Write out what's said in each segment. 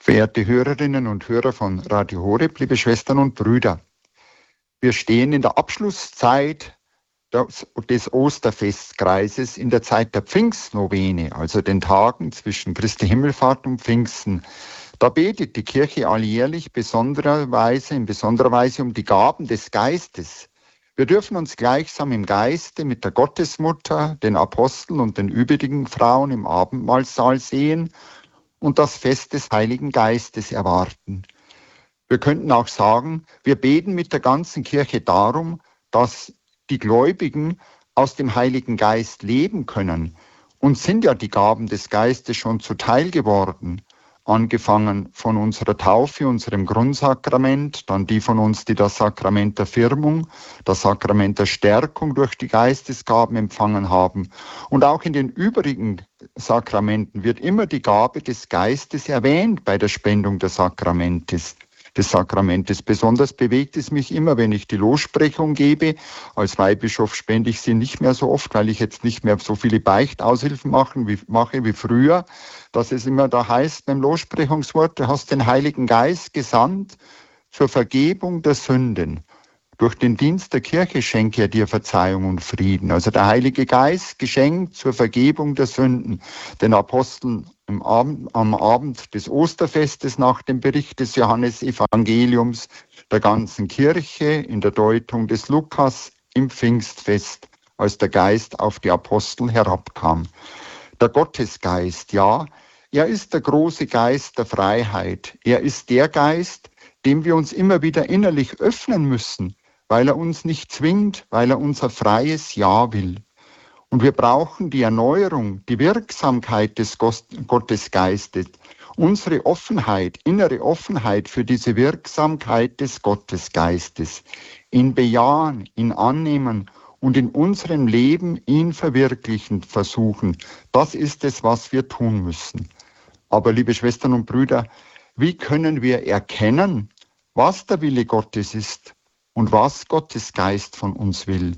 Verehrte Hörerinnen und Hörer von Radio Horeb, liebe Schwestern und Brüder, wir stehen in der Abschlusszeit des Osterfestkreises, in der Zeit der Pfingstnovene, also den Tagen zwischen Christi Himmelfahrt und Pfingsten. Da betet die Kirche alljährlich in besonderer Weise um die Gaben des Geistes. Wir dürfen uns gleichsam im Geiste mit der Gottesmutter, den Aposteln und den übrigen Frauen im Abendmahlsaal sehen und das Fest des Heiligen Geistes erwarten. Wir könnten auch sagen, wir beten mit der ganzen Kirche darum, dass die Gläubigen aus dem Heiligen Geist leben können. Uns sind ja die Gaben des Geistes schon zuteil geworden, angefangen von unserer Taufe, unserem Grundsakrament, dann die von uns, die das Sakrament der Firmung, das Sakrament der Stärkung durch die Geistesgaben empfangen haben. Und auch in den übrigen Sakramenten wird immer die Gabe des Geistes erwähnt bei der Spendung des Sakramentes. Besonders bewegt es mich immer, wenn ich die Lossprechung gebe. Als Weihbischof spende ich sie nicht mehr so oft, weil ich jetzt nicht mehr so viele Beichtaushilfen mache wie früher, dass es immer da heißt beim Lossprechungswort, du hast den Heiligen Geist gesandt zur Vergebung der Sünden. Durch den Dienst der Kirche schenke er dir Verzeihung und Frieden. Also der Heilige Geist geschenkt zur Vergebung der Sünden. Den Aposteln am Abend des Osterfestes nach dem Bericht des Johannesevangeliums, der ganzen Kirche in der Deutung des Lukas im Pfingstfest, als der Geist auf die Apostel herabkam. Der Gottesgeist, ja, er ist der große Geist der Freiheit. Er ist der Geist, dem wir uns immer wieder innerlich öffnen müssen, weil er uns nicht zwingt, weil er unser freies Ja will. Und wir brauchen die Erneuerung, die Wirksamkeit des Gottesgeistes, unsere Offenheit, innere Offenheit für diese Wirksamkeit des Gottesgeistes, ihn bejahen, ihn annehmen und in unserem Leben ihn verwirklichen versuchen. Das ist es, was wir tun müssen. Aber liebe Schwestern und Brüder, wie können wir erkennen, was der Wille Gottes ist und was Gottes Geist von uns will?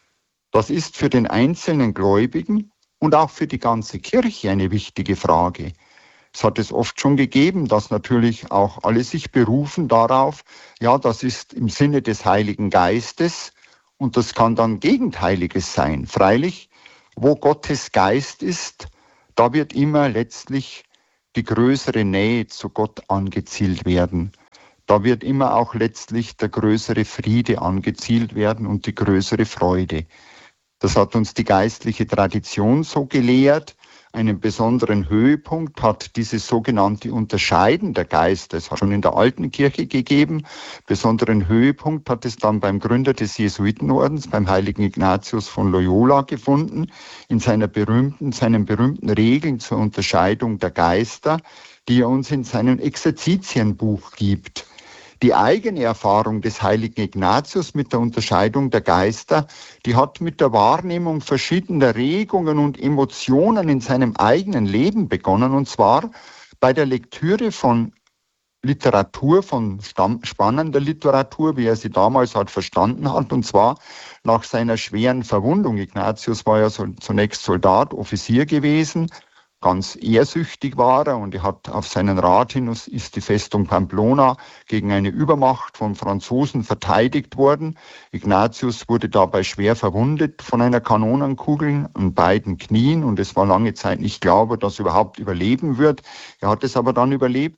Das ist für den einzelnen Gläubigen und auch für die ganze Kirche eine wichtige Frage. Es hat es oft schon gegeben, dass natürlich auch alle sich berufen darauf, ja, das ist im Sinne des Heiligen Geistes und das kann dann Gegenteiliges sein. Freilich, wo Gottes Geist ist, da wird immer letztlich die größere Nähe zu Gott angezielt werden. Da wird immer auch letztlich der größere Friede angezielt werden und die größere Freude. Das hat uns die geistliche Tradition so gelehrt. Einen besonderen Höhepunkt hat dieses sogenannte Unterscheiden der Geister. Es hat schon in der alten Kirche gegeben. Besonderen Höhepunkt hat es dann beim Gründer des Jesuitenordens, beim heiligen Ignatius von Loyola gefunden, in seinen berühmten Regeln zur Unterscheidung der Geister, die er uns in seinem Exerzitienbuch gibt. Die eigene Erfahrung des heiligen Ignatius mit der Unterscheidung der Geister, die hat mit der Wahrnehmung verschiedener Regungen und Emotionen in seinem eigenen Leben begonnen, und zwar bei der Lektüre von Literatur, von spannender Literatur, wie er sie damals halt verstanden hat, und zwar nach seiner schweren Verwundung. Ignatius war ja zunächst Soldat, Offizier gewesen. Ganz ehrsüchtig war er und er hat auf seinen Rat hin, ist die Festung Pamplona gegen eine Übermacht von Franzosen verteidigt worden. Ignatius wurde dabei schwer verwundet von einer Kanonenkugel an beiden Knien und es war lange Zeit nicht klar, ob er das überhaupt überleben wird. Er hat es aber dann überlebt,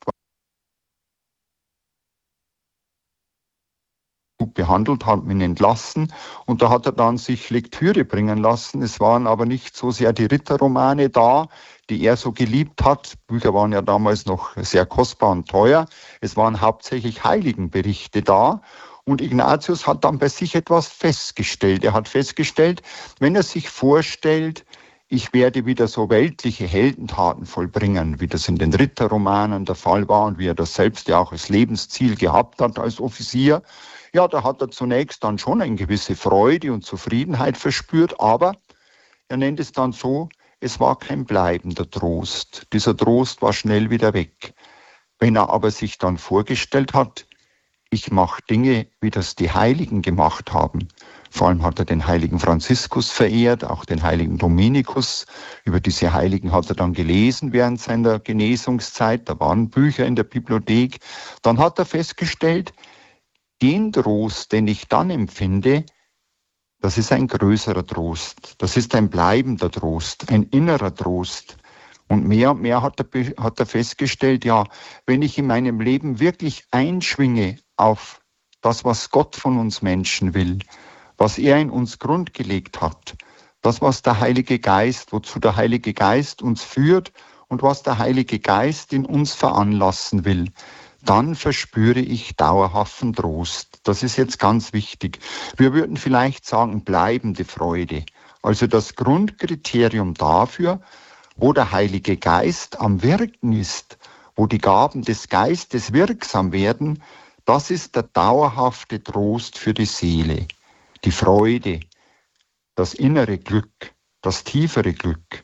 gut behandelt, hat ihn entlassen und da hat er dann sich Lektüre bringen lassen. Es waren aber nicht so sehr die Ritterromane da, die er so geliebt hat. Bücher waren ja damals noch sehr kostbar und teuer. Es waren hauptsächlich Heiligenberichte da. Und Ignatius hat dann bei sich etwas festgestellt. Er hat festgestellt, wenn er sich vorstellt, ich werde wieder so weltliche Heldentaten vollbringen, wie das in den Ritterromanen der Fall war und wie er das selbst ja auch als Lebensziel gehabt hat als Offizier, ja, da hat er zunächst dann schon eine gewisse Freude und Zufriedenheit verspürt, aber er nennt es dann so, es war kein bleibender Trost. Dieser Trost war schnell wieder weg. Wenn er aber sich dann vorgestellt hat, ich mache Dinge, wie das die Heiligen gemacht haben, Vor allem hat er den heiligen Franziskus verehrt, auch den heiligen Dominikus. Über diese Heiligen hat er dann gelesen während seiner Genesungszeit. Da waren Bücher in der Bibliothek. Dann hat er festgestellt, den Trost, den ich dann empfinde, das ist ein größerer Trost. Das ist ein bleibender Trost, ein innerer Trost. Und mehr hat er festgestellt, ja, wenn ich in meinem Leben wirklich einschwinge auf das, was Gott von uns Menschen will, was er in uns grundgelegt hat, das, was der Heilige Geist, wozu der Heilige Geist uns führt und was der Heilige Geist in uns veranlassen will, dann verspüre ich dauerhaften Trost. Das ist jetzt ganz wichtig. Wir würden vielleicht sagen, bleibende Freude. Also das Grundkriterium dafür, wo der Heilige Geist am Wirken ist, wo die Gaben des Geistes wirksam werden, das ist der dauerhafte Trost für die Seele. Die Freude, das innere Glück, das tiefere Glück.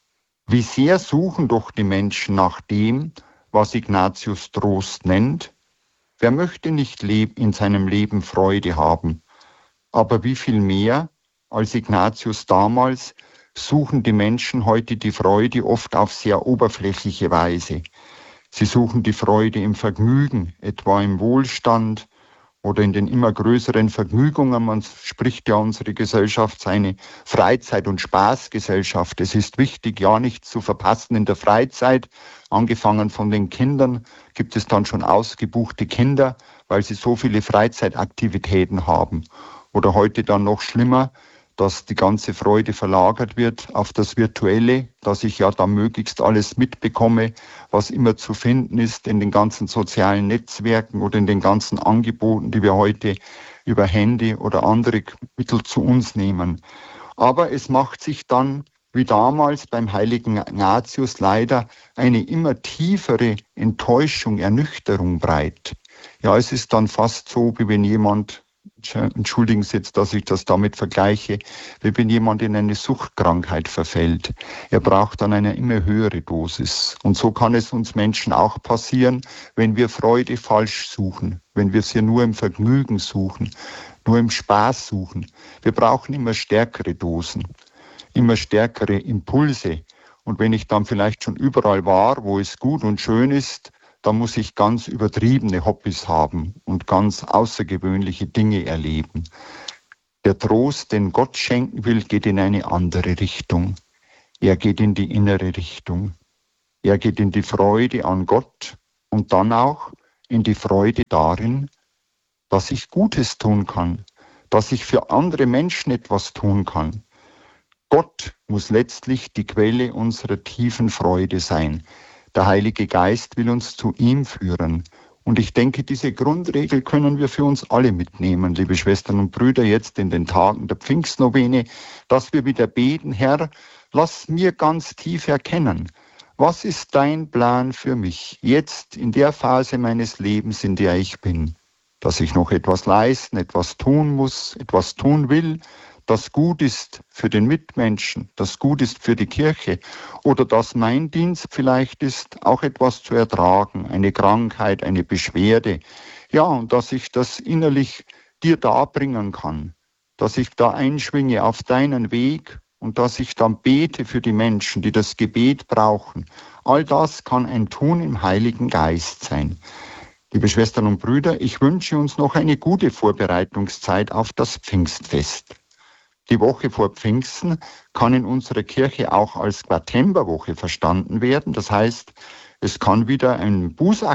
Wie sehr suchen doch die Menschen nach dem, was Ignatius Trost nennt? Wer möchte nicht in seinem Leben Freude haben? Aber wie viel mehr als Ignatius damals suchen die Menschen heute die Freude oft auf sehr oberflächliche Weise. Sie suchen die Freude im Vergnügen, etwa im Wohlstand oder in den immer größeren Vergnügungen. Man spricht ja unsere Gesellschaft eine Freizeit- und Spaßgesellschaft. Es ist wichtig, ja nichts zu verpassen in der Freizeit. Angefangen von den Kindern gibt es dann schon ausgebuchte Kinder, weil sie so viele Freizeitaktivitäten haben. Oder heute dann noch schlimmer, dass die ganze Freude verlagert wird auf das Virtuelle, dass ich ja da möglichst alles mitbekomme, was immer zu finden ist in den ganzen sozialen Netzwerken oder in den ganzen Angeboten, die wir heute über Handy oder andere Mittel zu uns nehmen. Aber es macht sich dann, wie damals beim heiligen Ignatius, leider eine immer tiefere Enttäuschung, Ernüchterung breit. Ja, es ist dann fast so, wie wenn jemand, entschuldigen Sie jetzt, dass ich das damit vergleiche, wie wenn jemand in eine Suchtkrankheit verfällt. Er braucht dann eine immer höhere Dosis. Und so kann es uns Menschen auch passieren, wenn wir Freude falsch suchen, wenn wir sie nur im Vergnügen suchen, nur im Spaß suchen. Wir brauchen immer stärkere Dosen, immer stärkere Impulse. Und wenn ich dann vielleicht schon überall war, wo es gut und schön ist, da muss ich ganz übertriebene Hobbys haben und ganz außergewöhnliche Dinge erleben. Der Trost, den Gott schenken will, geht in eine andere Richtung. Er geht in die innere Richtung. Er geht in die Freude an Gott und dann auch in die Freude darin, dass ich Gutes tun kann, dass ich für andere Menschen etwas tun kann. Gott muss letztlich die Quelle unserer tiefen Freude sein. Der Heilige Geist will uns zu ihm führen. Und ich denke, diese Grundregel können wir für uns alle mitnehmen, liebe Schwestern und Brüder, jetzt in den Tagen der Pfingstnovene, dass wir wieder beten: Herr, lass mir ganz tief erkennen, was ist dein Plan für mich, jetzt in der Phase meines Lebens, in der ich bin, dass ich noch etwas leisten, etwas tun muss, etwas tun will, das gut ist für den Mitmenschen, das gut ist für die Kirche, oder dass mein Dienst vielleicht ist, auch etwas zu ertragen, eine Krankheit, eine Beschwerde. Ja, und dass ich das innerlich dir darbringen kann, dass ich da einschwinge auf deinen Weg und dass ich dann bete für die Menschen, die das Gebet brauchen. All das kann ein Tun im Heiligen Geist sein. Liebe Schwestern und Brüder, ich wünsche uns noch eine gute Vorbereitungszeit auf das Pfingstfest. Die Woche vor Pfingsten kann in unserer Kirche auch als Quartemberwoche verstanden werden. Das heißt, es kann wieder ein Bußakt